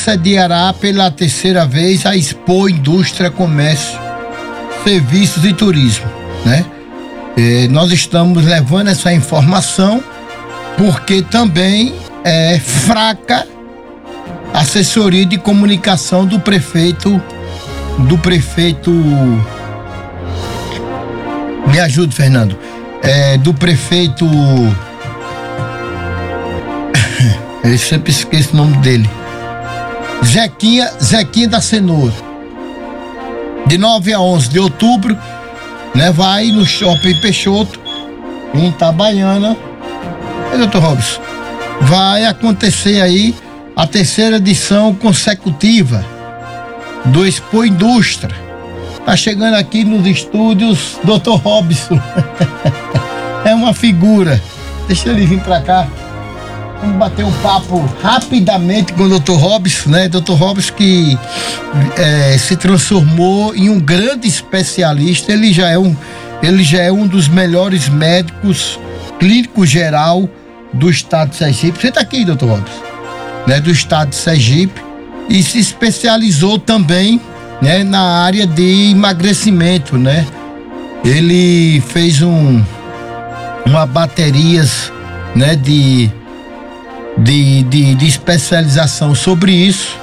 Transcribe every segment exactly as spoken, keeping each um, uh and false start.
sediará pela terceira vez a Expo Indústria, Comércio, Serviços e Turismo, né? E nós estamos levando essa informação porque também é fraca a assessoria de comunicação do prefeito, do prefeito, me ajude, Fernando, é, do prefeito, eu sempre esqueço o nome dele, Zequinha, Zequinha da Cenoura, de nove a onze de outubro, né, vai no Shopping Peixoto, em Itabaiana, é, doutor Robson, vai acontecer aí a terceira edição consecutiva do Expo Indústria. Tá chegando aqui nos estúdios doutor Robson. É uma figura. Deixa ele vir pra cá. Vamos bater um papo rapidamente com o doutor Robson, né? doutor Robson que é, se transformou em um grande especialista. Ele já é um, ele já é um dos melhores médicos clínico geral do estado de Sergipe. Você tá aqui, doutor Robson? Né, do estado de Sergipe, e se especializou também, né, na área de emagrecimento, né? Ele fez um uma baterias, né, de, de, de, de especialização sobre isso.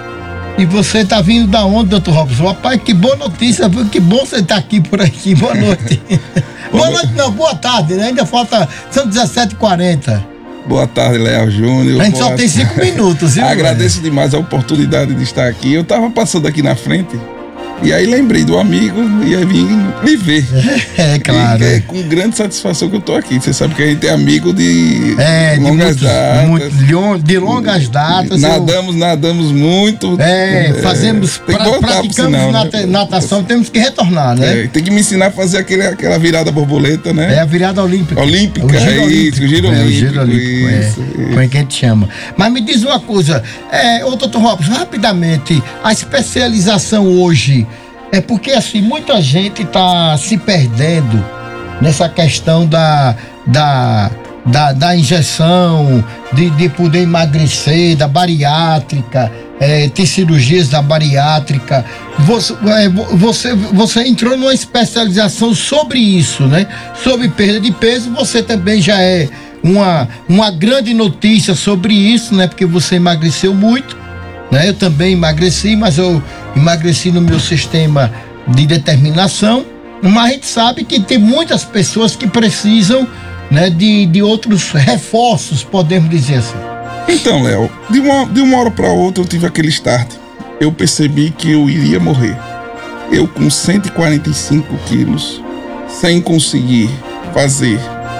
E você tá vindo da onde, doutor Robson? Rapaz, que boa notícia, que bom você tá aqui por aqui. Boa noite. Boa noite não, boa tarde, né? Ainda falta, são dezessete e quarenta. Boa tarde, Léo Júnior. A gente só tem cinco minutos, viu? Agradeço demais a oportunidade de estar aqui. Eu tava passando aqui na frente e aí lembrei do amigo e aí vim me ver. É, claro. E é com grande satisfação que eu tô aqui. Você sabe que a gente é amigo de, é, de longas de muitos, datas. Muito, de longas datas. Nadamos, eu... nadamos muito. É, fazemos, é, pra, praticamos sinal, nata, né? natação, temos que retornar, né? É, tem que me ensinar a fazer aquele, aquela virada borboleta, né? É a virada olímpica. Olímpica, o giro é olímpico. isso, o giro é, olímpico. O giro olímpico, isso, é. isso. Como é que a gente chama? Mas me diz uma coisa, é, ô doutor Robson, rapidamente, a especialização hoje, é porque assim, muita gente está se perdendo nessa questão da, da, da, da injeção, de, de poder emagrecer, da bariátrica, é, ter cirurgias da bariátrica. Você, é, você, você entrou numa especialização sobre isso, né? Sobre perda de peso, você também já é uma, uma grande notícia sobre isso, né? Porque você emagreceu muito, né? Eu também emagreci, mas eu emagreci no meu sistema de determinação, mas a gente sabe que tem muitas pessoas que precisam, né, de, de outros reforços, podemos dizer assim. Então, Léo, de uma, de uma hora para outra eu tive aquele start. Eu percebi que eu iria morrer. Eu com cento e quarenta e cinco quilos, sem conseguir fazer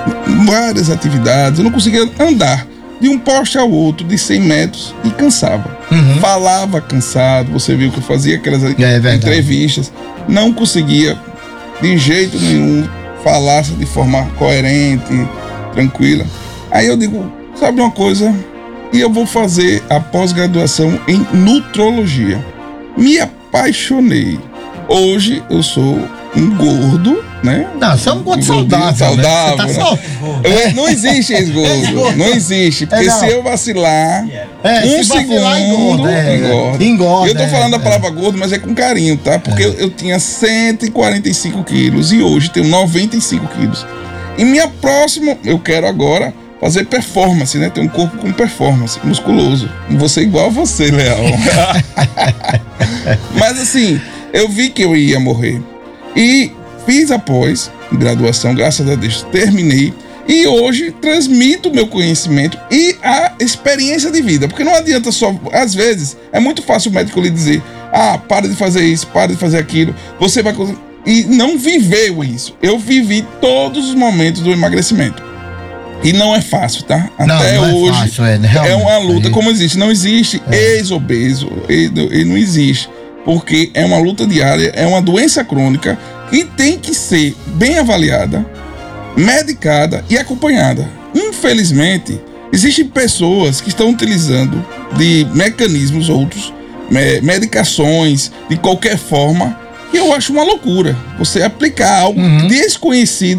várias atividades, eu não conseguia andar de um poste ao outro, de cem metros, e cansava. Uhum. Falava cansado, você viu que eu fazia aquelas é, entrevistas, não conseguia de jeito nenhum falar de forma coerente, tranquila. Aí eu digo, sabe uma coisa? E eu vou fazer a pós-graduação em nutrologia. Me apaixonei. Hoje eu sou um gordo, né? Não, você é um gordo saudável. saudável né? Você tá só... é. Não existe ex-gordo. Não existe. Porque é, não. se eu vacilar, é, um se vacilar, segundo, engorda. É, engorda. engorda. Eu tô falando é, a palavra é. gordo, mas é com carinho, tá? Porque é. eu, eu tinha cento e quarenta e cinco quilos e hoje tenho noventa e cinco quilos. E minha próxima, eu quero agora fazer performance, né? Ter um corpo com performance, musculoso. Você igual a você, Leal. Mas assim, eu vi que eu ia morrer. E fiz após graduação, graças a Deus, terminei. E hoje transmito o meu conhecimento e a experiência de vida. Porque não adianta só, às vezes, é muito fácil o médico lhe dizer, ah, para de fazer isso, para de fazer aquilo. Você vai... E não viveu isso. Eu vivi todos os momentos do emagrecimento. E não é fácil, tá? Até não, não hoje é, fácil, é, é uma luta. Como existe? Não existe é. ex-obeso. Ele não existe. Porque é uma luta diária, é uma doença crônica que tem que ser bem avaliada, medicada e acompanhada. Infelizmente, existem pessoas que estão utilizando de mecanismos outros, medicações, de qualquer forma, que eu acho uma loucura. Você aplicar algo uhum. desconhecido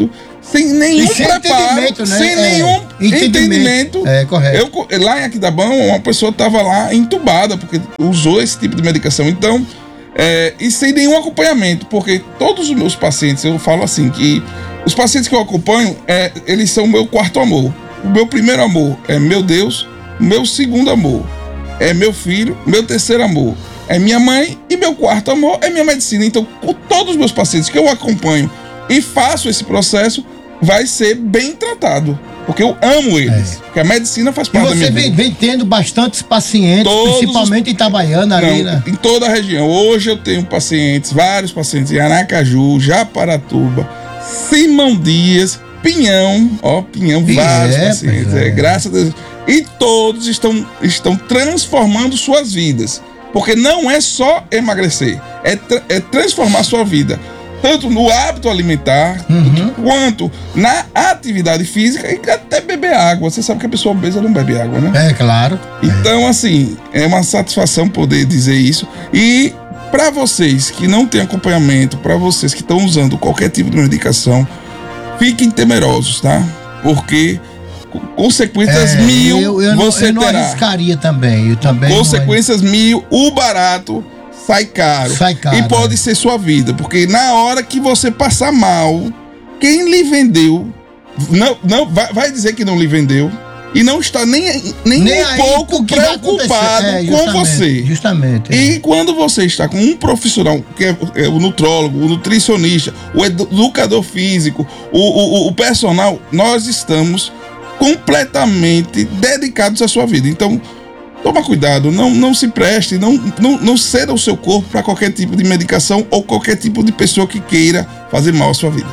sem nenhum E sem preparo, entendimento, né? sem É, nenhum entendimento. entendimento. É, correto. Eu, lá em Aquidabão, uma pessoa estava lá entubada, porque usou esse tipo de medicação. Então, é, e sem nenhum acompanhamento, porque todos os meus pacientes, eu falo assim, que os pacientes que eu acompanho, é, eles são o meu quarto amor. O meu primeiro amor é meu Deus, o meu segundo amor é meu filho, meu terceiro amor é minha mãe e meu quarto amor é minha medicina. Então, por todos os meus pacientes que eu acompanho e faço esse processo, vai ser bem tratado, porque eu amo eles, é. porque a medicina faz parte e da minha vida. E você vem tendo bastantes pacientes, Todos principalmente os... em Itabaiana, Não, ali, né? em toda a região. Hoje eu tenho pacientes, vários pacientes em Aracaju, Japaratuba, Simão Dias, Pinhão, ó, Pinhão, e vários é, pacientes, é. É, graças a Deus. E todos estão, estão transformando suas vidas, porque não é só emagrecer, é, tra é transformar sua vida, tanto no hábito alimentar, uhum. quanto na atividade física e até beber água. Você sabe que a pessoa obesa não bebe água, né? É, claro. Então, é. assim, é uma satisfação poder dizer isso. E para vocês que não têm acompanhamento, para vocês que estão usando qualquer tipo de medicação, fiquem temerosos, tá? Porque consequências é, mil eu, eu você não, eu terá. não arriscaria também. Eu também consequências não... mil, o barato sai caro. Sai caro. E pode é. ser sua vida, porque na hora que você passar mal, quem lhe vendeu não, não vai, vai dizer que não lhe vendeu e não está nem, nem, nem um pouco preocupado é, com você. Justamente. É. E quando você está com um profissional, que é, é o nutrólogo, o nutricionista, o educador físico, o, o, o personal, nós estamos completamente dedicados à sua vida. Então, toma cuidado, não, não se preste, não, não, não ceda o seu corpo para qualquer tipo de medicação ou qualquer tipo de pessoa que queira fazer mal à sua vida.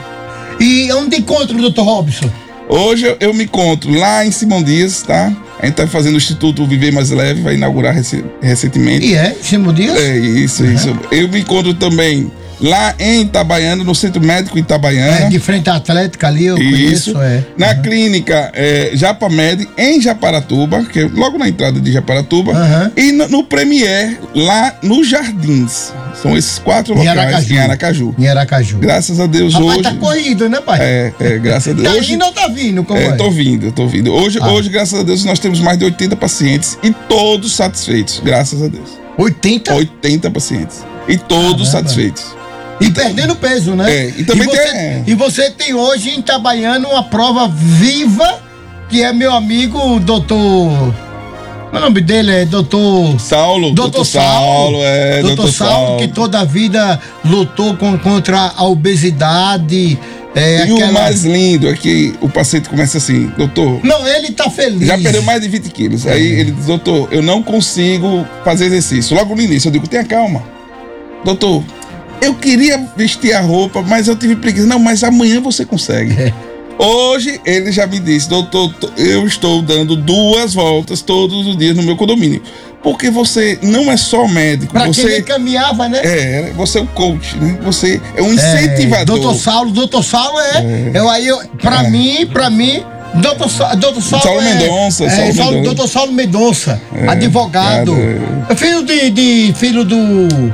E onde encontra o doutor Robson? Hoje eu, eu me encontro lá em Simão Dias, tá? A gente tá fazendo o Instituto Viver Mais Leve, vai inaugurar rec recentemente. E é? Simão Dias? É, isso, uhum. isso. Eu me encontro também lá em Itabaiana, no Centro Médico Itabaiana. É, de frente à Atlética ali, eu Isso. conheço, é. Na uhum. clínica é, Japamed, em Japaratuba, que é logo na entrada de Japaratuba. Uhum. E no, no Premier, lá nos Jardins. São esses quatro locais Aracaju. em Aracaju. Em Aracaju. Graças a Deus, Rapaz, hoje... tá corrido, né, pai? É, é, graças a Deus. Tá hoje, indo ou tá vindo? Como é, é? Tô vindo, tô vindo. Hoje, ah. hoje, graças a Deus, nós temos mais de oitenta pacientes e todos satisfeitos, graças a Deus. oitenta? oitenta pacientes. E todos Caramba. satisfeitos. E então, perdendo peso, né? É, e também e você, tem... É. E você tem hoje em Itabaiana uma prova viva, que é meu amigo doutor... O nome dele é doutor... Saulo. Doutor, doutor Saulo, Saulo, é. Doutor, doutor Saulo, Saulo, que toda a vida lutou com, contra a obesidade. É, e aquela... o mais lindo é que o paciente começa assim, doutor... Não, ele tá feliz. Já perdeu mais de vinte quilos. Aí ele diz, doutor, eu não consigo fazer exercício. Logo no início eu digo, tenha calma. Doutor, eu queria vestir a roupa, mas eu tive preguiça. Não, mas amanhã você consegue. É. Hoje ele já me disse, doutor, eu estou dando duas voltas todos os dias no meu condomínio. Porque você não é só médico. Pra você quem nem caminhava, né? É, você é um coach, né? Você é um incentivador. É, doutor Saulo, doutor Saulo é. é. Eu, aí, eu, pra é. mim, pra mim, doutor Saulo, doutor Saulo, Saulo é, Mendonça. É, Saulo Saulo, Mendonça. doutor Saulo Mendonça, é, advogado. É. Filho de, de. Filho do.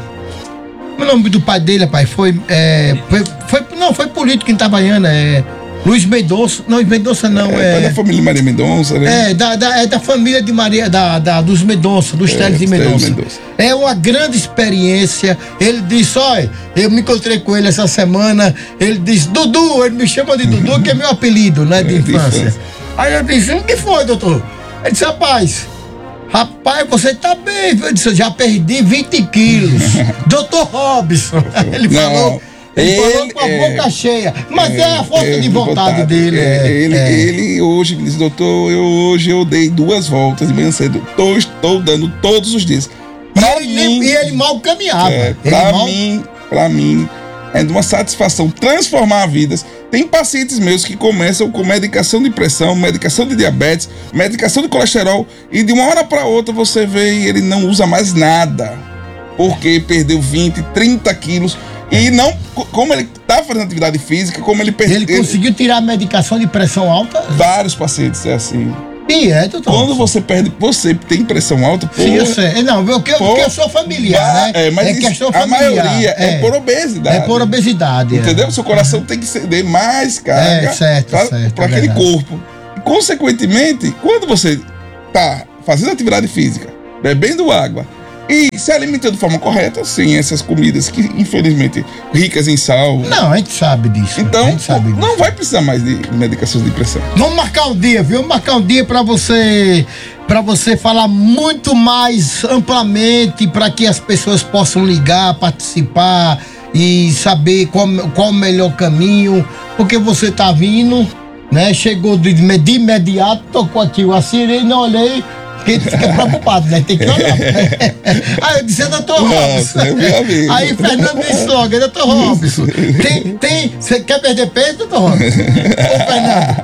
O nome do pai dele, pai, foi, é, foi, foi. Não, foi político em Itabaiana, é. Luiz Mendonça, não, Mendonça não, é... É da família Maria Mendonça, né? É, da, da, é da família de Maria, da, da, dos Mendonça, dos é, Teles de Mendonça. Mendonça. É uma grande experiência. Ele disse, olha, eu me encontrei com ele essa semana, ele disse, Dudu, ele me chama de Dudu, que é meu apelido, né, de, é, infância. de infância. Aí eu disse, o que foi, doutor? Ele disse, rapaz, rapaz, você tá bem, eu disse, eu já perdi vinte quilos. doutor Robson, ele não. falou... Ele, ele falou com a é, boca cheia, mas é, é a força é, de vontade, vontade dele. É, é, ele, é. ele hoje me disse, doutor, eu, hoje eu dei duas voltas de manhã cedo. Tô, estou dando todos os dias. Pra e, mim, ele, e ele mal caminhava. É, ele pra mal... mim, pra mim, é de uma satisfação transformar vidas. Tem pacientes meus que começam com medicação de pressão, medicação de diabetes, medicação de colesterol, e de uma hora pra outra você vê e ele não usa mais nada. Porque perdeu vinte, trinta quilos. E não, como ele tá fazendo atividade física, como ele perdeu. Ele conseguiu tirar a medicação de pressão alta? Vários pacientes, é assim. E é, doutor. Quando você perde, você tem pressão alta, por... Sim, eu sei. Não, porque, por... porque eu sou familiar, né? É, mas é isso, questão a familiar. maioria é, é por obesidade. É por obesidade. Entendeu? É. Seu coração tem que ceder mais carga é, certo, pra, certo, pra é aquele verdade. corpo. Consequentemente, quando você tá fazendo atividade física, bebendo água e se alimentando de forma correta, sem essas comidas que, infelizmente, ricas em sal. Não, a gente sabe disso. Então, a gente sabe não disso. vai precisar mais de medicações de pressão. Vamos marcar um dia, viu? Vamos marcar um dia pra você, pra você falar muito mais amplamente, pra que as pessoas possam ligar, participar e saber qual, qual o melhor caminho, porque você tá vindo, né? Chegou de, de imediato, tocou aqui a sirene, olhei. Porque ele fica preocupado, né? Tem que olhar. Aí eu disse, doutor Robson. Aí Fernando disse logo, doutor Robson, tem, tem, você quer perder peso, doutor Robson? Ô, Fernando.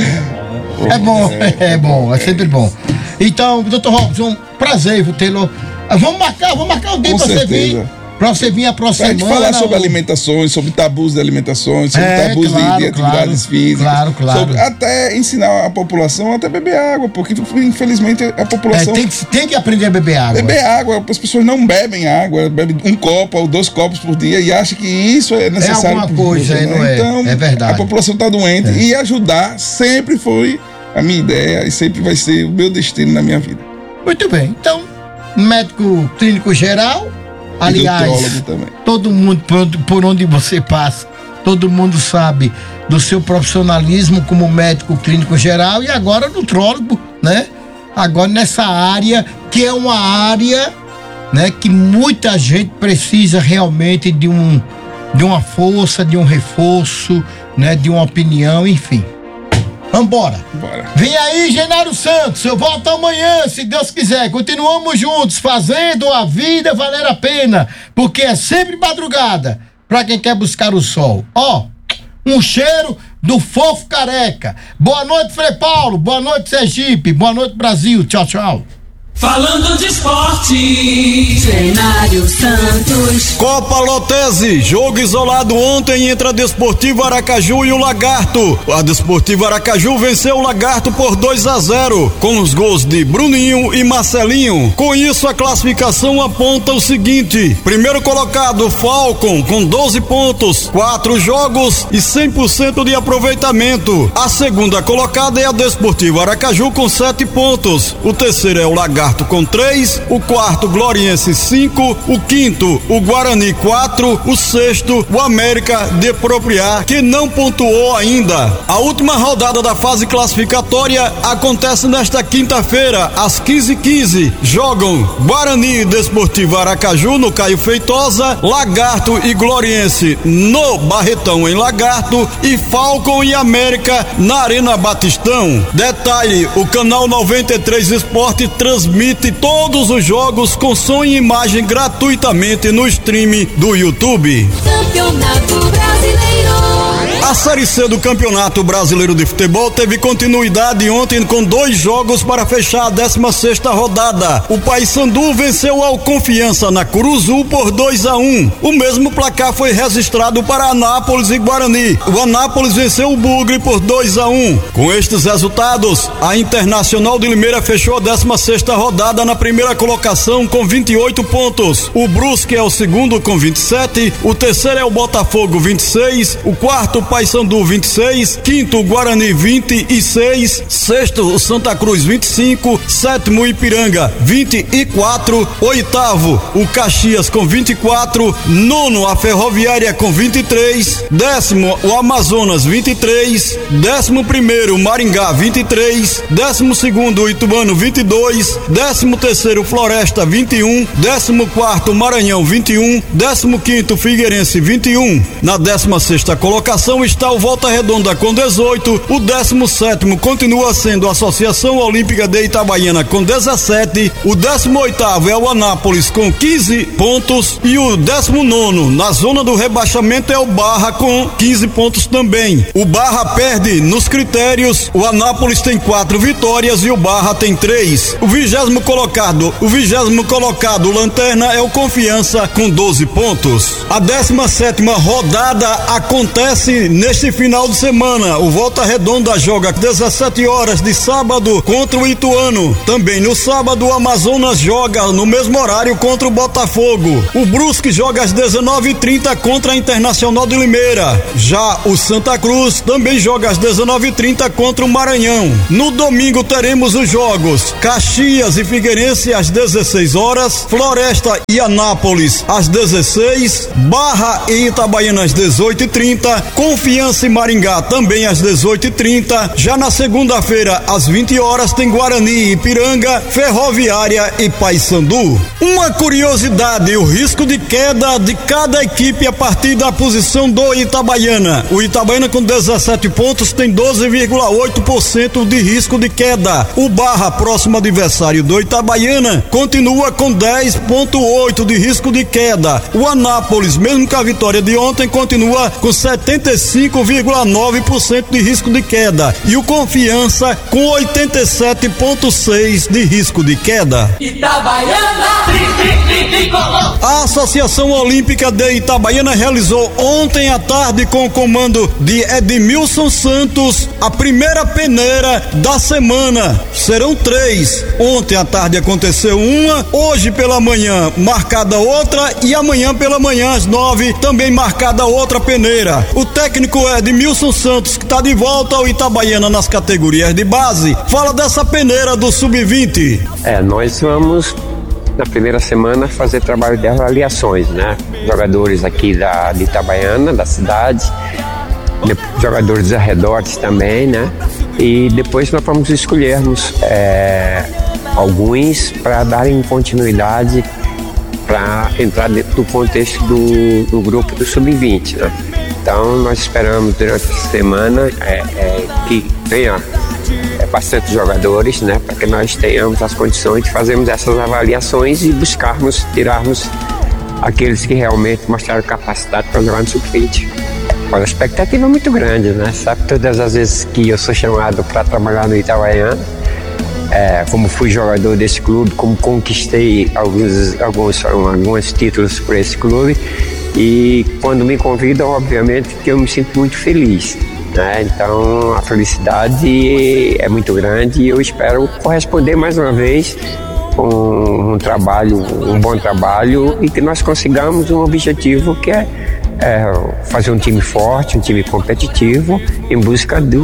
É bom, é bom, é sempre bom. Então, doutor Robson, prazer tê-lo. Vamos marcar, vamos marcar um dia Com pra certeza. você vir. Pra você vir a próxima semana. Pra gente falar sobre ou... alimentações, sobre tabus de alimentações, sobre é, tabus claro, de, de atividades claro, físicas. Claro, claro. Sobre, até ensinar a população até beber água, porque infelizmente a população. É, tem, que, tem que aprender a beber água. Beber água, as pessoas não bebem água, bebem um copo ou dois copos por dia e acham que isso é necessário. É alguma coisa, vida, não né? é? Então, é verdade. A população está doente é. e ajudar sempre foi a minha ideia e sempre vai ser o meu destino na minha vida. Muito bem. Então, médico clínico geral. Aliás, todo mundo, por, por onde você passa, todo mundo sabe do seu profissionalismo como médico clínico geral e agora nutrólogo, né? Agora nessa área, que é uma área, né, que muita gente precisa realmente de um, de uma força, de um reforço, né, de uma opinião, enfim. Vambora. Bora. Vem aí, Genaro Santos. Eu volto amanhã, se Deus quiser. Continuamos juntos, fazendo a vida valer a pena, porque é sempre madrugada pra quem quer buscar o sol. Ó, um cheiro do Fofo Careca. Boa noite, Frei Paulo. Boa noite, Sergipe. Boa noite, Brasil. Tchau, tchau. Falando de esporte, Cenário Santos. Copa Lotese, jogo isolado ontem entre a Desportivo Aracaju e o Lagarto. A Desportivo Aracaju venceu o Lagarto por dois a zero, com os gols de Bruninho e Marcelinho. Com isso, a classificação aponta o seguinte: primeiro colocado, Falcon, com doze pontos, quatro jogos e cem por cento de aproveitamento. A segunda colocada é a Desportivo Aracaju, com sete pontos. O terceiro é o Lagarto com três, o quarto Gloriense cinco, o quinto o Guarani quatro, o sexto o América de Propriar, que não pontuou ainda. A última rodada da fase classificatória acontece nesta quinta-feira às quinze e quinze. Jogam Guarani e Desportivo Aracaju no Caio Feitosa, Lagarto e Gloriense no Barretão em Lagarto e Falcon e América na Arena Batistão. Detalhe: o canal noventa e três Esporte transmite Transmite todos os jogos com som e imagem gratuitamente no stream do YouTube. Campeonato Brasileiro. A Série C do Campeonato Brasileiro de Futebol teve continuidade ontem com dois jogos para fechar a décima sexta rodada. O Paysandu venceu ao Confiança na Curuzu por dois a um. O mesmo placar foi registrado para Anápolis e Guarani. O Anápolis venceu o Bugre por dois a um. Com estes resultados, a Internacional de Limeira fechou a décima sexta rodada rodada na primeira colocação com vinte e oito pontos. O Brusque é o segundo com vinte e sete, o terceiro é o Botafogo vinte e seis, o quarto o Paysandu vinte e seis, quinto o Guarani vinte e seis, sexto o Santa Cruz vinte e cinco, sétimo o Ipiranga vinte e quatro, oitavo o Caxias com vinte e quatro, nono a Ferroviária com vinte e três, décimo o Amazonas vinte e três, décimo primeiro o Maringá vinte e três, décimo segundo o Ituano vinte e dois, décimo terceiro Floresta vinte e um, décimo quarto Maranhão vinte e um, décimo quinto Figueirense vinte e um. Na décima sexta colocação está o Volta Redonda com dezoito, o décimo sétimo continua sendo a Associação Olímpica de Itabaiana com dezessete, o décimo oitavo é o Anápolis com quinze pontos e o décimo nono na zona do rebaixamento é o Barra com quinze pontos também. O Barra perde nos critérios, o Anápolis tem quatro vitórias e o Barra tem três. O vigésimo colocado, o vigésimo colocado, o Lanterna é o Confiança com doze pontos. A décima sétima rodada acontece neste final de semana. O Volta Redonda joga às dezessete horas de sábado contra o Ituano. Também no sábado, o Amazonas joga no mesmo horário contra o Botafogo. O Brusque joga às dezenove e trinta contra a Internacional de Limeira. Já o Santa Cruz também joga às dezenove e trinta contra o Maranhão. No domingo teremos os jogos Caxias e Figueirense às dezesseis horas, Floresta e Anápolis às dezesseis, Barra e Itabaiana às dezoito e trinta, Confiança e Maringá também às dezoito e trinta. Já na segunda-feira às vinte horas tem Guarani e Ipiranga, Ferroviária e Paysandu. Uma curiosidade: o risco de queda de cada equipe a partir da posição do Itabaiana. O Itabaiana com dezessete pontos tem doze vírgula oito por cento de risco de queda. O Barra, próximo adversário do Itabaiana, continua com dez vírgula oito de risco de queda. O Anápolis, mesmo com a vitória de ontem, continua com setenta e cinco vírgula nove por cento de risco de queda. E o Confiança com oitenta e sete vírgula seis por cento de risco de queda. Itabaiana, a Associação Olímpica de Itabaiana realizou ontem à tarde, com o comando de Edmilson Santos, a primeira peneira da semana. Serão três. Ontem à tarde aconteceu uma, hoje pela manhã marcada outra e amanhã pela manhã às nove também marcada outra peneira. O técnico Edmilson Santos, que está de volta ao Itabaiana nas categorias de base, fala dessa peneira do sub vinte. É, nós vamos na primeira semana fazer trabalho de avaliações, né? Jogadores aqui da de Itabaiana, da cidade, jogadores dos arredores também, né? E depois nós vamos escolhermos é, alguns para darem continuidade para entrar dentro do contexto do, do grupo do sub vinte, né? Então nós esperamos durante a semana é, é, que venha é, bastante jogadores, né, para que nós tenhamos as condições de fazermos essas avaliações e buscarmos, tirarmos aqueles que realmente mostraram capacidade para jogar no sub vinte. A expectativa é muito grande, né? Sabe, todas as vezes que eu sou chamado para trabalhar no Itabaiana, é, como fui jogador desse clube, como conquistei alguns, alguns, alguns títulos por esse clube, e quando me convidam, obviamente que eu me sinto muito feliz, né? Então a felicidade é muito grande e eu espero corresponder mais uma vez com um trabalho, um bom trabalho, e que nós consigamos um objetivo que é É, fazer um time forte, um time competitivo, em busca de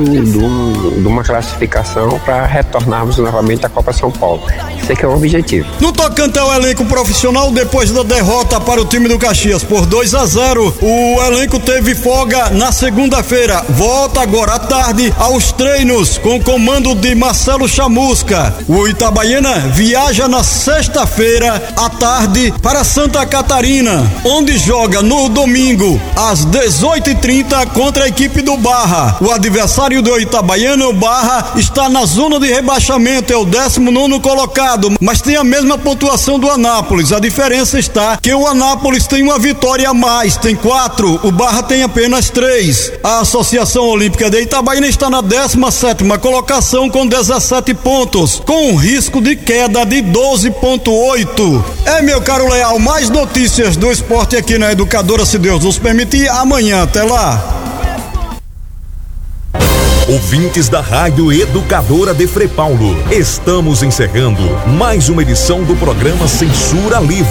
uma classificação para retornarmos novamente à Copa São Paulo. Esse é que é o objetivo. No tocante ao elenco profissional, depois da derrota para o time do Caxias por dois a zero, o elenco teve folga na segunda-feira. Volta agora à tarde aos treinos com o comando de Marcelo Chamusca. O Itabaiana viaja na sexta-feira à tarde para Santa Catarina, onde joga no domingo às dezoito e trinta contra a equipe do Barra. O adversário do Itabaiana, o Barra, está na zona de rebaixamento, é o décimo nono colocado, mas tem a mesma pontuação do Anápolis. A diferença está que o Anápolis tem uma vitória a mais, tem quatro, o Barra tem apenas três. A Associação Olímpica de Itabaiana está na décima sétima colocação com dezessete pontos, com um risco de queda de doze vírgula oito. É, meu caro Leal, mais notícias do esporte aqui na Educadora, se Deus nos permitir, amanhã. Até lá. Ouvintes da Rádio Educadora de Frei Paulo, estamos encerrando mais uma edição do programa Censura Livre.